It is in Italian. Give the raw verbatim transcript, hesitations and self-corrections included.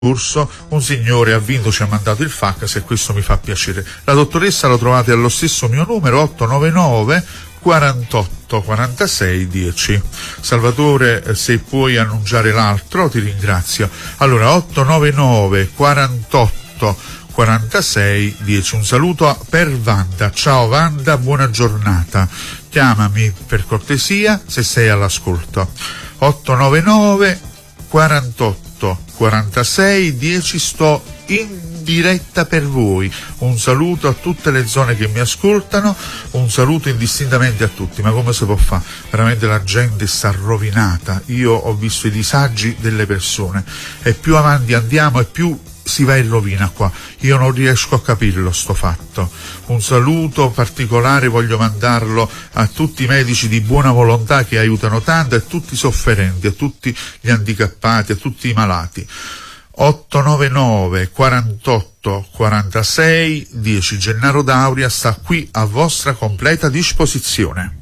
corso un signore ha vinto, ci ha mandato il fax e questo mi fa piacere. La dottoressa lo trovate allo stesso mio numero otto nove nove quarantotto quarantasei dieci. Salvatore, se puoi annunciare l'altro ti ringrazio. Allora otto nove nove quarantotto quarantasei dieci. Un saluto per Wanda. Ciao Wanda, buona giornata. Chiamami per cortesia se sei all'ascolto. otto nove nove quarantotto quarantasei dieci. Sto in diretta per voi. Un saluto a tutte le zone che mi ascoltano, un saluto indistintamente a tutti. Ma come si può fare? Veramente la gente sta rovinata. Io ho visto i disagi delle persone e più avanti andiamo e più si va in rovina qua. Io non riesco a capirlo sto fatto. Un saluto particolare voglio mandarlo a tutti i medici di buona volontà che aiutano tanto, a tutti i sofferenti, a tutti gli handicappati, a tutti i malati. otto nove nove quarantotto quarantasei dieci. Gennaro Dauria sta qui a vostra completa disposizione.